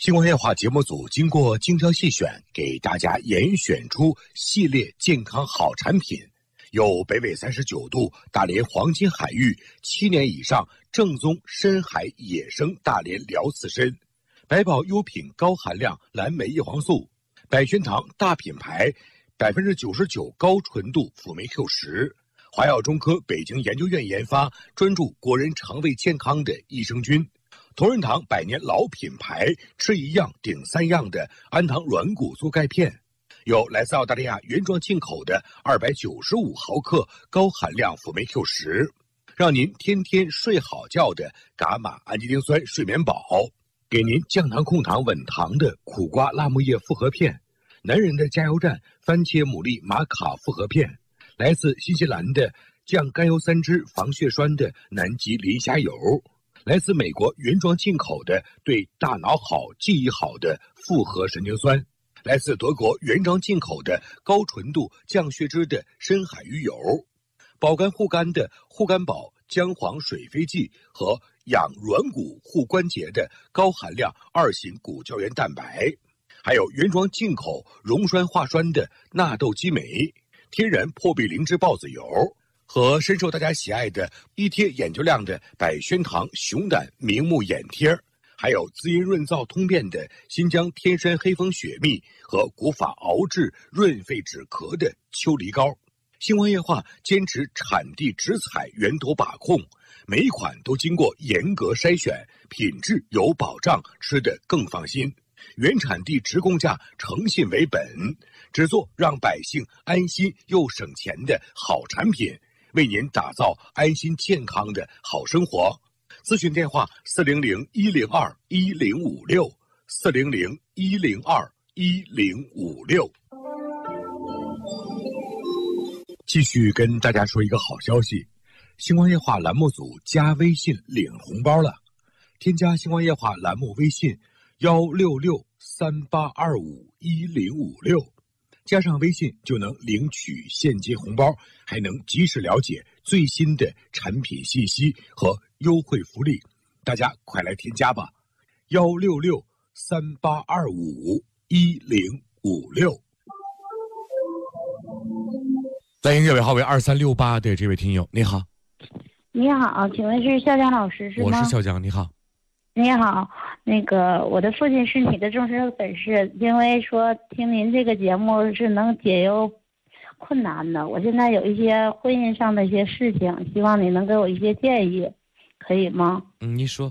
星光夜话节目组经过精挑细选，给大家严选出系列健康好产品，有北纬39度大连黄金海域7年以上正宗深海野生大连辽刺参，百宝优品高含量蓝莓叶黄素，百轩堂大品牌99%高纯度辅酶 Q10，华药中科北京研究院研发，专注国人肠胃健康的益生菌。同仁堂100年老品牌，吃一样顶3样的安糖软骨素钙片，有来自澳大利亚原装进口的295毫克高含量辅酶 Q10，让您天天睡好觉的伽马氨基丁酸睡眠宝，给您降糖控糖稳糖的苦瓜辣木叶复合片，男人的加油站番茄牡蛎玛卡复合片，来自新西兰的降甘油三酯防血栓的南极磷虾油，来自美国原装进口的对大脑好记忆好的复合神经酸，来自德国原装进口的高纯度降血脂的深海鱼油，保肝护肝的护肝宝姜黄水飞剂和养软骨护关节的高含量2型骨胶原蛋白，还有原装进口溶栓化栓的纳豆激酶，天然破壁灵芝孢子油，和深受大家喜爱的一贴眼就亮的百轩堂熊胆明目眼贴，还有滋阴润燥通便的新疆天山黑蜂雪蜜和古法熬制润肺止咳的秋梨膏。星光夜话坚持产地直采源头把控，每一款都经过严格筛选，品质有保障，吃得更放心。原产地直供价，诚信为本，只做让百姓安心又省钱的好产品，为您打造安心健康的好生活。咨询电话400-102-1056 400-102-1056。继续跟大家说一个好消息，星光夜话栏目组加微信领红包了，添加星光夜话栏目微信16638251056，加上微信就能领取现金红包，还能及时了解最新的产品信息和优惠福利，大家快来添加吧，16638251056。来迎这位号为2368的这位听友，你好。 你好，请问是笑江老师是吗？ 我是笑江，你好。 你好，我的父亲是你的终身粉丝，因为说听您这个节目是能解忧困难的，我现在有一些婚姻上的一些事情，希望你能给我一些建议，可以吗？ 你说。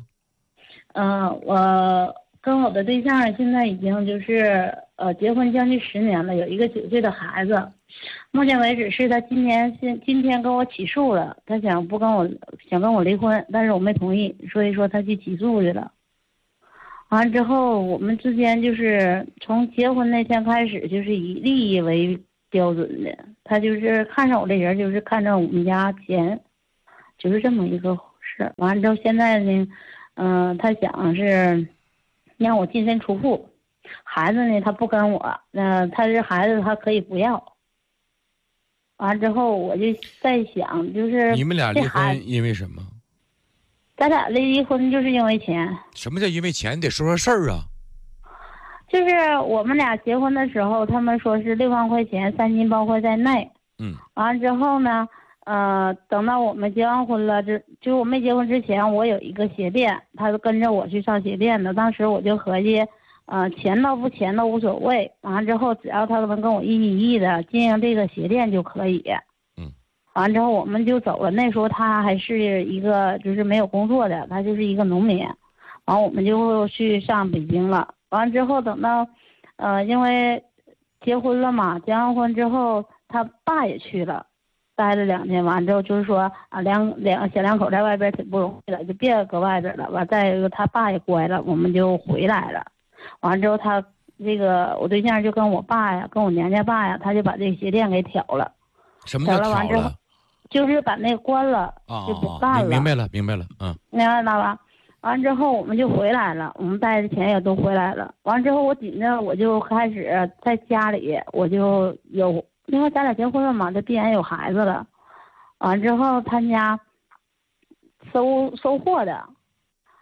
我跟我的对象现在已经就是结婚将近10年了，有一个9岁的孩子。目前为止是他今天跟我起诉了，他想跟我离婚，但是我没同意，所以说他去起诉去了。完之后我们之间就是从结婚那天开始就是以利益为标准的，他就是看上我这人，就是看上我们家钱，就是这么一个事。完之后现在呢他想是让我净身出户，孩子呢他不跟我，他这孩子他可以不要。完之后我就在想，就是你们俩离婚因为什么？ 咱俩离婚就是因为钱。 什么叫因为钱？你得说说事儿啊。 就是我们俩结婚的时候，他们说是6万块钱3金包括在内。完之后呢，等到我们结完婚了，就是我没结婚之前，我有一个鞋店，他就跟着我去上鞋店的。当时我就合计，钱到不钱都无所谓，完之后只要他能跟我一心一意的经营这个鞋店就可以。完之后我们就走了。那时候他还是一个就是没有工作的，他就是一个农民。完我们就去上北京了。完之后等到，因为结婚了嘛，结完婚之后他爸也去了，待了2天。完之后就是说小两口在外边挺不容易的，就别搁外边了。完再一个他爸也乖了，我们就回来了。完之后他我对象就跟我爸呀，跟我娘家爸呀，他就把这个鞋店给挑了。 什么叫挑了？ 完之后就是把那关了，就不干了。 明白了。 明白吧？完之后我们就回来了，我们带的钱也都回来了。完之后我紧着我就开始在家里，我就因为咱俩结婚了嘛，这必然有孩子了。完之后他家收货的，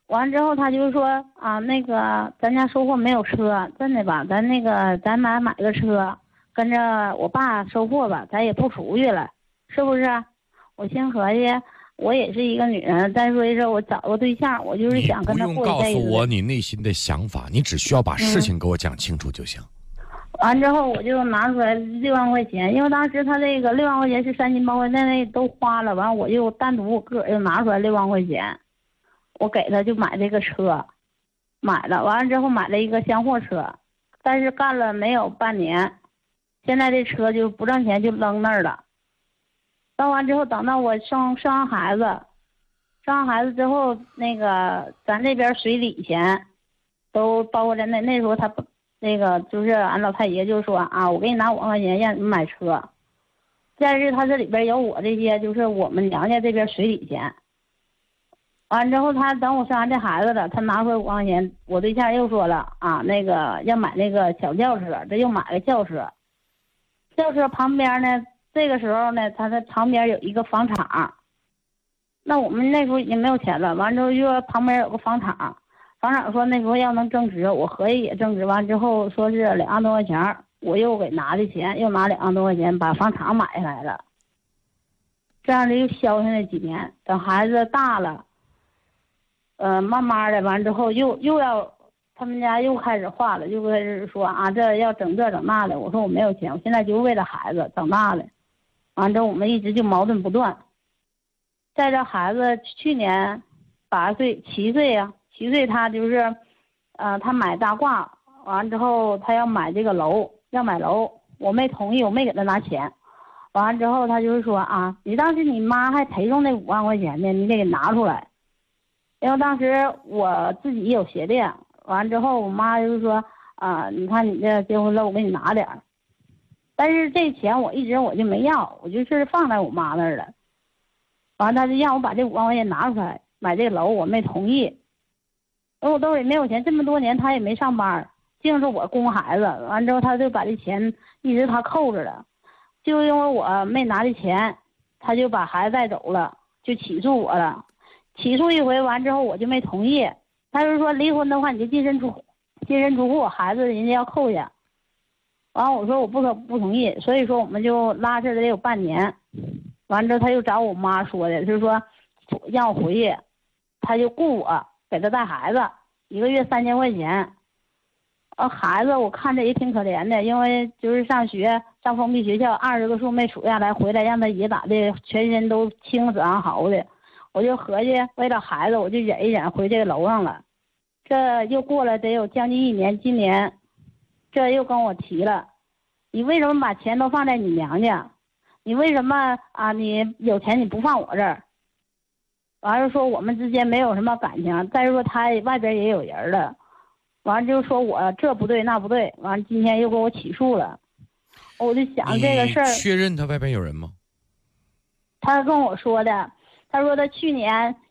完之后他就说啊，那个咱家收货没有车，真的吧？咱买个车，跟着我爸收货吧，咱也不出去了，是不是？我心合计，我也是一个女人，但是我找个对象，我就是想跟他过一辈子。 你不用告诉我你内心的想法，你只需要把事情给我讲清楚就行。 完之后我就拿出来6万块钱，因为当时他这个6万块钱是3斤包括在内都花了，完我就单独我个儿又拿出来6万块钱，我给他就买这个车，买了，完了之后买了一个厢货车，但是干了没有半年，现在这车就不挣钱，就扔那儿了。扔完之后，等到我生完孩子，生完孩子之后，那个咱这边水礼钱都包括在内。那时候他不那个就是俺老太爷就说啊，我给你拿5万块钱让你买车，但是他这里边有我这些就是我们娘家这边水礼钱。完之后他等我生完这孩子了，他拿出来5万块钱，我对象又说了啊，那个要买那个小轿车，这又买个轿车。轿车旁边呢，这个时候呢，他的旁边有一个房场，那我们那时候已经没有钱了。完之后又旁边有个房场，房长说那时候要能增值，我合计也增值。完之后说是2万多块钱，我又给拿的钱，又拿2万多块钱把房场买下来了。这样的又消停了几年，等孩子大了，慢慢的完之后又要他们家又开始化了，就开始说啊，这要整这整那的。我说我没有钱，我现在就是为了孩子长大了。完之后我们一直就矛盾不断。在这孩子去年8岁7岁呀，7岁他就是，他买大褂，完之后他要买这个楼，要买楼，我没同意，我没给他拿钱。完之后他就是说啊，你当时你妈还陪送那5万块钱呢，你得给拿出来。因为当时我自己有鞋店，完之后我妈就是说啊，你看你这结婚了，我给你拿点儿。但是这钱我一直我就没要，我就是放在我妈那儿了。完了他就让我把这5万块钱拿出来买这个楼，我没同意，因为我兜里没有钱，这么多年他也没上班，净是我供孩子。完之后他就把这钱一直他扣着了，就因为我没拿的钱，他就把孩子带走了，就起诉我了。起诉一回完之后我就没同意，他就说离婚的话你就净身出户，孩子人家要扣下。完我说我不同意，所以说我们就拉扯了得有半年。完之后他又找我妈说的，就是说让我回去，他就雇我给他带孩子，1个月3000块钱。孩子我看着也挺可怜的，因为就是上封闭学校20个数没数下来，回来让他爷打的全身都青紫昂嚎的。我就合计为了孩子我就忍一忍回这个楼上了。这又过了得有将近1年，今年这又跟我提了，你为什么把钱都放在你娘家？你为什么啊？你有钱你不放我这儿？完了说我们之间没有什么感情，再说他外边也有人了。完了就说我这不对那不对，完了今天又给我起诉了。我就想这个事儿。 确认他外边有人吗？ 他跟我说的，他说他去年